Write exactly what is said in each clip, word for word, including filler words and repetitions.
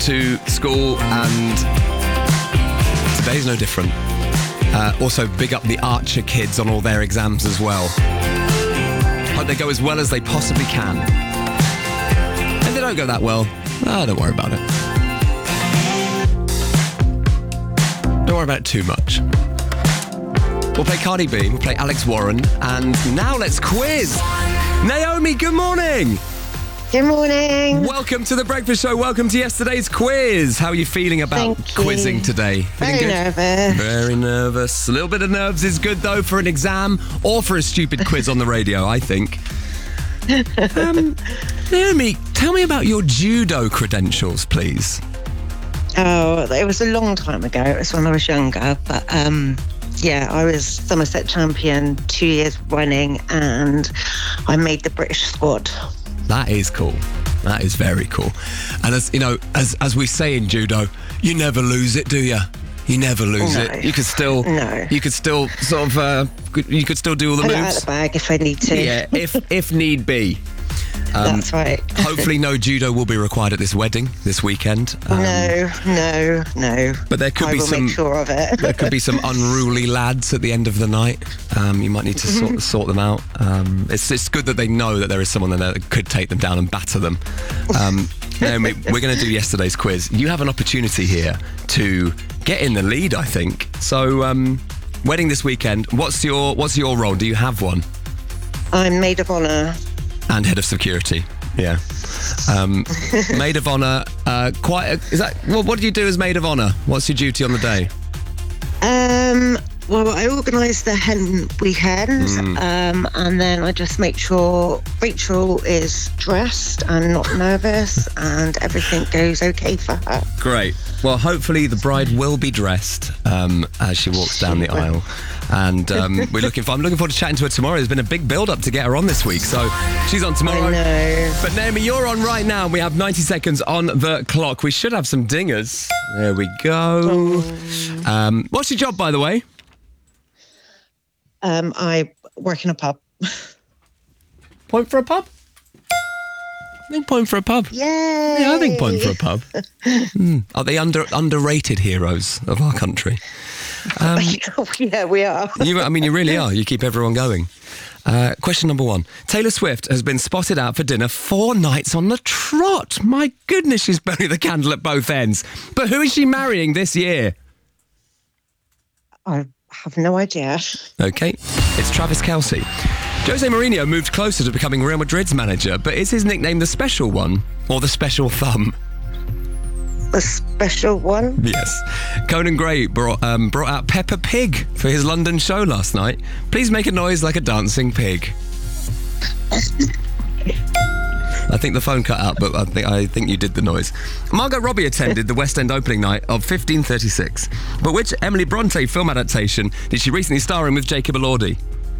to school, and today's no different. Uh, also, big up the Archer kids on all their exams as well. Hope they go as well as they possibly can. If they don't go that well, oh, don't worry about it. Don't worry about it too much. We'll play Cardi B, we'll play Alex Warren, and now let's quiz. Naomi, good morning. Good morning. Welcome to The Breakfast Show. Welcome to yesterday's quiz. How are you feeling about Thank you. quizzing today? Feeling Very good? nervous. Very nervous. A little bit of nerves is good, though, for an exam or for a stupid quiz on the radio, I think. Um, Naomi, tell me about your judo credentials, please. Oh, it was a long time ago. It was when I was younger. But um, yeah, I was Somerset champion two years running, and I made the British squad. That is cool. That is very cool. And as you know, as as we say in judo, you never lose it, do you? You never lose No. it. You could still, No. you could still sort of, uh, you could still do all the Pull it out moves. of the bag if I need to. Yeah, if if need be. Um, That's right. Hopefully, no judo will be required at this wedding this weekend. Um, no, no, no. But there could I be will some. make sure of it. There could be some unruly lads at the end of the night. Um, you might need to sort, sort them out. Um, it's it's good that they know that there is someone there that could take them down and batter them. Um, Naomi, we're going to do yesterday's quiz. You have an opportunity here to get in the lead, I think. So, um, wedding this weekend. What's your What's your role? Do you have one? I'm maid of honour. And head of security. Yeah. Um, maid of honour. Uh, quite. A, is that? Well, what do you do as maid of honour? What's your duty on the day? Um, well, I organise the hen weekend, Mm. um, and then I just make sure Rachel is dressed and not nervous, and everything goes okay for her. Great. Well, hopefully the bride will be dressed um, as she walks down the aisle. And um, we're looking for, I'm looking forward to chatting to her tomorrow. There's been a big build-up to get her on this week, so she's on tomorrow. I know. But Naomi, you're on right now. We have ninety seconds on the clock. We should have some dingers. There we go. Um, what's your job, by the way? Um, I work in a pub. Point for a pub? I think point for a pub. Yay! Yeah, I think point for a pub. Mm. Are they under underrated heroes of our country? Um, Yeah, we are. You, I mean, you really are. You keep everyone going. Uh, question number one. Taylor Swift has been spotted out for dinner four nights on the trot. My goodness, she's burning the candle at both ends. But who is she marrying this year? I have no idea. Okay, it's Travis Kelce. Jose Mourinho moved closer to becoming Real Madrid's manager, but is his nickname the Special One or the Special Thumb? A special one. Yes. Conan Gray brought, um, brought out Peppa Pig for his London show last night. Please make a noise like a dancing pig. I think the phone cut out, but I think, I think you did the noise. Margot Robbie attended the West End opening night of fifteen thirty-six. But which Emily Bronte film adaptation did she recently star in with Jacob Elordi?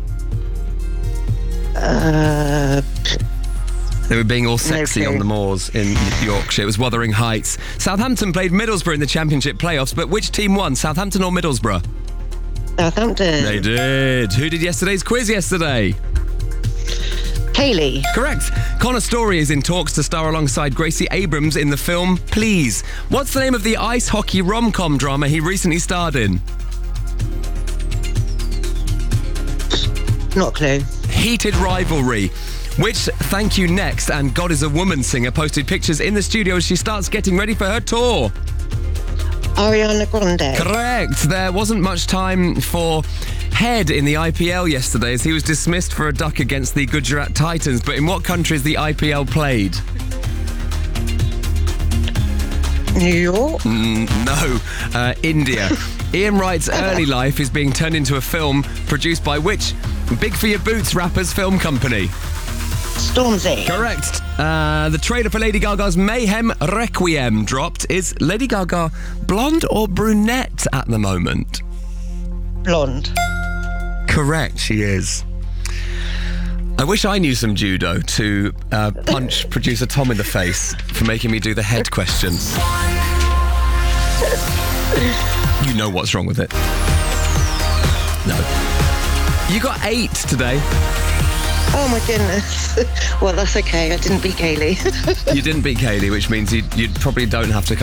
Uh, They were being all sexy No clue. on the moors in Yorkshire. It was Wuthering Heights. Southampton played Middlesbrough in the Championship playoffs, but which team won, Southampton or Middlesbrough? Southampton. They did. Who did yesterday's quiz yesterday? Kaylee. Correct. Connor Story is in talks to star alongside Gracie Abrams in the film Please. What's the name of the ice hockey rom-com drama he recently starred in? Not a clue. Heated Rivalry. Which Thank You Next and God is a Woman singer posted pictures in the studio as she starts getting ready for her tour? Ariana Grande. Correct. There wasn't much time for Head in the I P L yesterday as he was dismissed for a duck against the Gujarat Titans. But in what country is the I P L played? New York. Mm, no, uh, India. Ian Wright's early life is being turned into a film produced by which Big for Your Boots rappers film company? Stormzy. Correct. Uh, the trailer for Lady Gaga's Mayhem Requiem dropped. Is Lady Gaga blonde or brunette at the moment? Blonde. Correct, she is. I wish I knew some judo to uh, punch producer Tom in the face for making me do the head question. You know what's wrong with it. No. You got eight today. Oh my goodness. Well, that's okay. I didn't beat Kaylee. You didn't beat Kaylee, which means you, you probably don't have to come